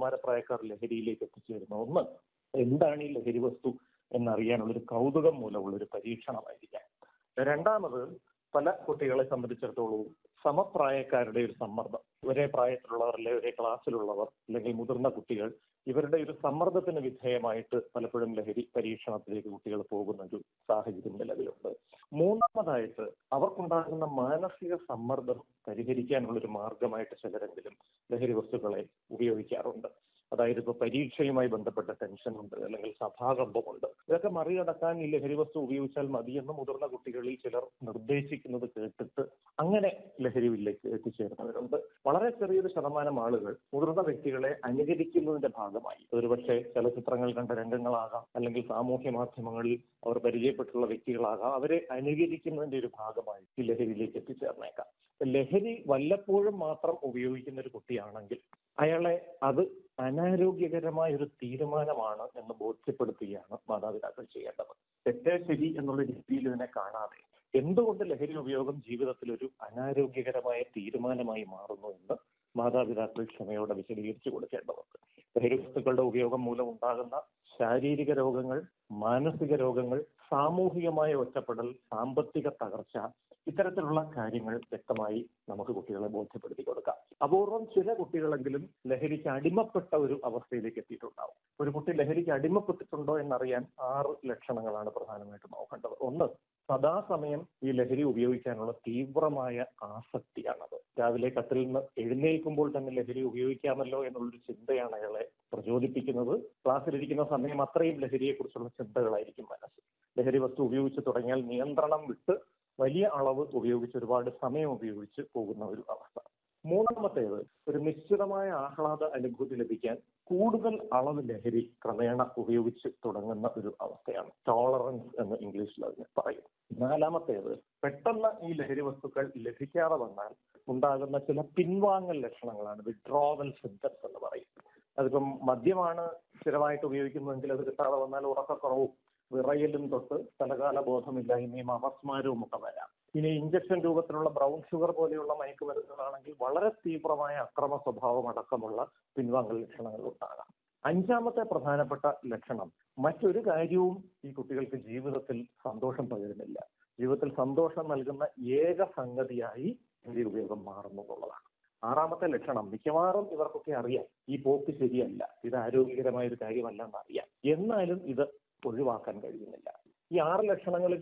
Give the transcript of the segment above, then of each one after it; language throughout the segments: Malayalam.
കൗമാരപ്രായക്കാർ ലഹരിയിലേക്ക് എത്തിച്ചേരുന്നത്. ഒന്ന്, എന്താണ് ഈ ലഹരി വസ്തു എന്നറിയാനുള്ളൊരു കൗതുകം മൂലമുള്ളൊരു പരീക്ഷണമായിരിക്കാം. രണ്ടാമത്, പല കുട്ടികളെ സംബന്ധിച്ചിടത്തോളം സമപ്രായക്കാരുടെ ഒരു സമ്മർദ്ദം, ഒരേ പ്രായത്തിലുള്ളവർ അല്ലെങ്കിൽ ഒരേ ക്ലാസ്സിലുള്ളവർ അല്ലെങ്കിൽ മുതിർന്ന കുട്ടികൾ, ഇവരുടെ ഒരു സമ്മർദ്ദത്തിന് വിധേയമായിട്ട് പലപ്പോഴും ലഹരി പരീക്ഷണത്തിലേക്ക് കുട്ടികൾ പോകുന്ന ഒരു സാഹചര്യം നിലവിലുണ്ട്. മൂന്നാമതായിട്ട്, അവർക്കുണ്ടാകുന്ന മാനസിക സമ്മർദ്ദം പരിഹരിക്കാനുള്ള ഒരു മാർഗമായിട്ട് ചിലരെങ്കിലും ലഹരി വസ്തുക്കളെ ഉപയോഗിക്കാറുണ്ട്. അതായത് ഇപ്പോൾ പരീക്ഷയുമായി ബന്ധപ്പെട്ട ടെൻഷനുണ്ട്, അല്ലെങ്കിൽ സഭാകമ്പമുണ്ട്, ഇതൊക്കെ മറികടക്കാൻ ഈ ലഹരി വസ്തു ഉപയോഗിച്ചാൽ മതിയെന്ന് മുതിർന്ന കുട്ടികളിൽ ചിലർ നിർദ്ദേശിക്കുന്നത് കേട്ടിട്ട് അങ്ങനെ ലഹരിയിലേക്ക് എത്തിച്ചേരുന്നവരുണ്ട്. വളരെ ചെറിയൊരു ശതമാനം ആളുകൾ മുതിർന്ന വ്യക്തികളെ അനുകരിക്കുന്നതിന്റെ ഭാഗമായി, ഒരുപക്ഷെ ചലച്ചിത്രങ്ങൾ കണ്ട രംഗങ്ങളാകാം, അല്ലെങ്കിൽ സാമൂഹ്യ മാധ്യമങ്ങളിൽ അവർ പരിചയപ്പെട്ടുള്ള വ്യക്തികളാകാം, അവരെ അനുകരിക്കുന്നതിന്റെ ഒരു ഭാഗമായി ഈ ലഹരിയിലേക്ക് എത്തിച്ചേർന്നേക്കാം. ലഹരി വല്ലപ്പോഴും മാത്രം ഉപയോഗിക്കുന്ന ഒരു കുട്ടിയാണെങ്കിൽ അയാളെ അത് അനാരോഗ്യകരമായ ഒരു തീരുമാനമാണ് എന്ന് ബോധ്യപ്പെടുത്തുകയാണ് മാതാപിതാക്കൾ ചെയ്യേണ്ടത്. തെറ്റേ ശരി എന്നുള്ള രീതിയിൽ ഇതിനെ കാണാതെ എന്തുകൊണ്ട് ലഹരി ഉപയോഗം ജീവിതത്തിൽ ഒരു അനാരോഗ്യകരമായ തീരുമാനമായി മാറുന്നു എന്ന് മാതാപിതാക്കൾ ക്ഷമയോടെ വിശദീകരിച്ചു കൊടുക്കേണ്ടതുണ്ട്. ലഹരി വസ്തുക്കളുടെ ഉപയോഗം മൂലം ഉണ്ടാകുന്ന ശാരീരിക രോഗങ്ങൾ, മാനസിക രോഗങ്ങൾ, സാമൂഹികമായ ഒറ്റപ്പെടൽ, സാമ്പത്തിക തകർച്ച, ഇത്തരത്തിലുള്ള കാര്യങ്ങൾ വ്യക്തമായി നമുക്ക് കുട്ടികളെ ബോധ്യപ്പെടുത്തി കൊടുക്കാം. അപൂർവം ചില കുട്ടികളെങ്കിലും ലഹരിക്ക് അടിമപ്പെട്ട ഒരു അവസ്ഥയിലേക്ക് എത്തിയിട്ടുണ്ടാവും. ഒരു കുട്ടി ലഹരിക്ക് അടിമപ്പെട്ടിട്ടുണ്ടോ എന്നറിയാൻ 6 ലക്ഷണങ്ങളാണ് പ്രധാനമായിട്ടും നോക്കേണ്ടത്. ഒന്ന്, സദാസമയം ഈ ലഹരി ഉപയോഗിക്കാനുള്ള തീവ്രമായ ആസക്തിയാണത്. രാവിലെ കട്ടിൽ നിന്ന് എഴുന്നേൽക്കുമ്പോൾ തന്നെ ലഹരി ഉപയോഗിക്കാമല്ലോ എന്നുള്ളൊരു ചിന്തയാണ് അയാളെ പ്രചോദിപ്പിക്കുന്നത്. ക്ലാസ്സിലിരിക്കുന്ന സമയം അത്രയും ലഹരിയെക്കുറിച്ചുള്ള ചിന്തകളായിരിക്കും മനസ്സിൽ. ലഹരി വസ്തു ഉപയോഗിച്ച് തുടങ്ങിയാൽ നിയന്ത്രണം വിട്ട് വലിയ അളവ് ഉപയോഗിച്ച് ഒരുപാട് സമയം ഉപയോഗിച്ച് പോകുന്ന ഒരു അവസ്ഥ. മൂന്നാമത്തേത്, ഒരു നിശ്ചിതമായ ആഹ്ലാദ അനുഭൂതി ലഭിക്കാൻ കൂടുതൽ അളവ് ലഹരി ക്രമേണ ഉപയോഗിച്ച് തുടങ്ങുന്ന ഒരു അവസ്ഥയാണ്. ടോളറൻസ് എന്ന് ഇംഗ്ലീഷിൽ അതിന് പറയും. നാലാമത്തേത്, പെട്ടെന്ന് ഈ ലഹരി വസ്തുക്കൾ ലഭിക്കാതെ വന്നാൽ ഉണ്ടാകുന്ന ചില പിൻവാങ്ങൽ ലക്ഷണങ്ങളാണ് വിഡ്രോവൽ സിംപ്റ്റംസ് എന്ന് പറയും. അതിപ്പം മദ്യമാണ് സ്ഥിരമായിട്ട് ഉപയോഗിക്കുന്നതെങ്കിൽ അത് കിട്ടാതെ വന്നാൽ ഉറക്കക്കുറവും വിറയലും തൊട്ട് തലകാല ബോധമില്ലായ്മയും അപസ്മാരവും ഒക്കെ വരാം. ഇനി ഇഞ്ചക്ഷൻ രൂപത്തിലുള്ള ബ്രൗൺ ഷുഗർ പോലെയുള്ള മയക്കുമരുന്നുകളാണെങ്കിൽ വളരെ തീവ്രമായ അക്രമ സ്വഭാവം അടക്കമുള്ള പിൻവാങ്ങൽ ലക്ഷണങ്ങൾ ഉണ്ടാകാം. അഞ്ചാമത്തെ പ്രധാനപ്പെട്ട ലക്ഷണം, മറ്റൊരു കാര്യവും ഈ കുട്ടികൾക്ക് ജീവിതത്തിൽ സന്തോഷം പകരുന്നില്ല. ജീവിതത്തിൽ സന്തോഷം നൽകുന്ന ഏക സംഗതിയായി ലഹരി ഉപയോഗം മാറുന്നു എന്നുള്ളതാണ്. ആറാമത്തെ ലക്ഷണം, മിക്കവാറും ഇവർക്കൊക്കെ അറിയാം ഈ പോക്ക് ശരിയല്ല, ഇത് ആരോഗ്യകരമായ ഒരു കാര്യമല്ല എന്നറിയാം, എന്നാലും ഇത് ഒഴിവാക്കാൻ കഴിയുന്നില്ല. ഈ 6 ലക്ഷണങ്ങളിൽ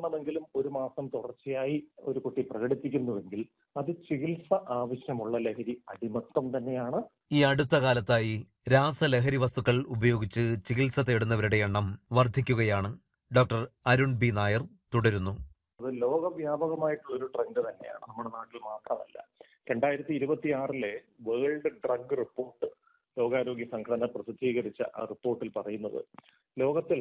3 ഒരു മാസം തുടർച്ചയായി ഒരു കുട്ടി പ്രകടിപ്പിക്കുന്നുവെങ്കിൽ അത് ചികിത്സ ആവശ്യമുള്ള ലഹരി അടിമത്തം തന്നെയാണ്. ഈ അടുത്ത കാലത്തായി രാസലഹരി വസ്തുക്കൾ ഉപയോഗിച്ച് ചികിത്സ തേടുന്നവരുടെ എണ്ണം വർദ്ധിക്കുകയാണ്. ഡോക്ടർ അരുൺ ബി നായർ തുടരുന്നു. അത് ലോകവ്യാപകമായിട്ടുള്ള ഒരു ട്രെൻഡ് തന്നെയാണ്, നമ്മുടെ നാട്ടിൽ മാത്രമല്ല. 2026 വേൾഡ് ഡ്രഗ് റിപ്പോർട്ട് ലോകാരോഗ്യ സംഘടന പ്രസിദ്ധീകരിച്ച ആ റിപ്പോർട്ടിൽ പറയുന്നത് ലോകത്തിൽ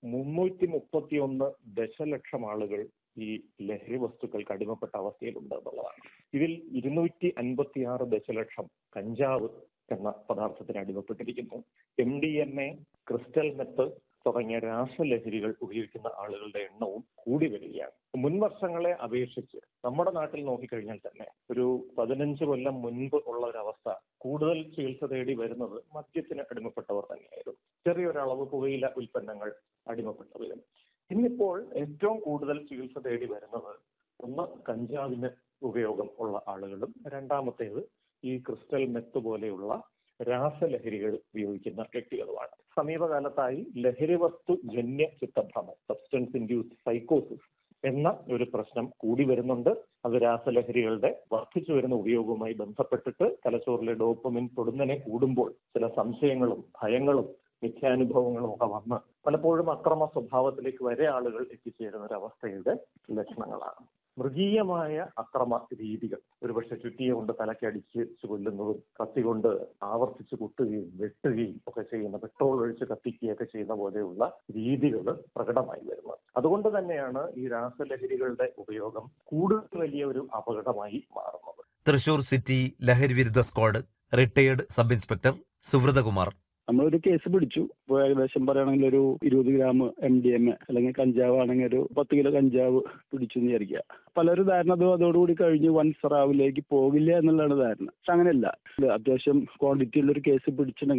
331 ദശലക്ഷം ആളുകൾ ഈ ലഹരി വസ്തുക്കൾക്ക് അടിമപ്പെട്ട അവസ്ഥയിലുണ്ട് എന്നുള്ളതാണ്. ഇതിൽ 256 ദശലക്ഷം കഞ്ചാവ് എന്ന പദാർത്ഥത്തിന് അടിമപ്പെട്ടിരിക്കുന്നു. MDMA, ക്രിസ്റ്റൽ മെത്ത് തുടങ്ങിയ രാസലഹരികൾ ഉപയോഗിക്കുന്ന ആളുകളുടെ എണ്ണവും കൂടി വരികയാണ്. മുൻ വർഷങ്ങളെ അപേക്ഷിച്ച് നമ്മുടെ നാട്ടിൽ നോക്കിക്കഴിഞ്ഞാൽ തന്നെ ഒരു 15 കൊല്ലം മുൻപ് ഉള്ള ഒരവസ്ഥ, കൂടുതൽ ചികിത്സ തേടി വരുന്നത് മദ്യത്തിന് അടിമപ്പെട്ടവർ തന്നെയായിരുന്നു. ചെറിയൊരളവ് പുകയില ഉൽപ്പന്നങ്ങൾ അടിമപ്പെട്ടവരും. ഇന്നിപ്പോൾ ഏറ്റവും കൂടുതൽ ചികിത്സ തേടി വരുന്നത് ഒന്ന് കഞ്ചാവിന് ഉപയോഗം ഉള്ള ആളുകളും, രണ്ടാമത്തേത് ഈ ക്രിസ്റ്റൽ മെത്ത് പോലെയുള്ള രാസലഹരികൾ ഉപയോഗിക്കുന്ന വ്യക്തികളുമാണ്. സമീപകാലത്തായി ലഹരി വസ്തു ജന്യ ചിത്തഭ്രമം, സബ്സ്റ്റൻസ് ഇൻഡ്യൂസ്ഡ് സൈക്കോസിസ് എന്ന ഒരു പ്രശ്നം കൂടി വരുന്നുണ്ട്. അത് രാസലഹരികളുടെ വർദ്ധിച്ചു വരുന്ന ഉപയോഗവുമായി ബന്ധപ്പെട്ടിട്ട് തലച്ചോറിലെ ഡോപ്പമിൻ പൊടുന്നനെ കൂടുമ്പോൾ ചില സംശയങ്ങളും ഭയങ്ങളും മിഥ്യാനുഭവങ്ങളും ഒക്കെ വന്ന് പലപ്പോഴും അക്രമ സ്വഭാവത്തിലേക്ക് വരെ ആളുകൾ എത്തിച്ചേരുന്ന ഒരു അവസ്ഥയുടെ ലക്ഷണങ്ങളാണ്. മൃഗീയമായ അക്രമ രീതികൾ, ഒരുപക്ഷെ ചുറ്റിയെ കൊണ്ട് തലക്കടിച്ച് കൊല്ലുന്നതും കത്തി കൊണ്ട് ആവർത്തിച്ച് കുത്തുകയും വെട്ടുകയും ഒക്കെ ചെയ്യുന്ന, പെട്രോൾ ഒഴിച്ച് കത്തിക്കുകയൊക്കെ ചെയ്യുന്ന പോലെയുള്ള രീതികൾ പ്രകടമായി വരുന്നത്. അതുകൊണ്ട് തന്നെയാണ് ഈ രാസലഹരികളുടെ ഉപയോഗം കൂടുതൽ വലിയ ഒരു അപകടമായി മാറുന്നത്. തൃശൂർ സിറ്റി ലഹരി വിരുദ്ധ squad retired sub inspector Suvrathakumar. നമ്മളൊരു കേസ് പിടിച്ചു. ഇപ്പോൾ ഏകദേശം പറയുകയാണെങ്കിൽ ഒരു 20 ഗ്രാം MDMA അല്ലെങ്കിൽ കഞ്ചാവ് ആണെങ്കിൽ ഒരു 10 കിലോ കഞ്ചാവ് പിടിച്ചു എന്ന് വിചാരിക്കുക. പലരും ധാരണ അതോടുകൂടി കഴിഞ്ഞ് വൻസറാവിലേക്ക് പോകില്ല എന്നുള്ളതാണ് ധാരണ. പക്ഷെ അങ്ങനെയല്ല. അത്യാവശ്യം ക്വാണ്ടിറ്റി ഉള്ളൊരു കേസ് പിടിച്ചിട്ടുണ്ടെങ്കിൽ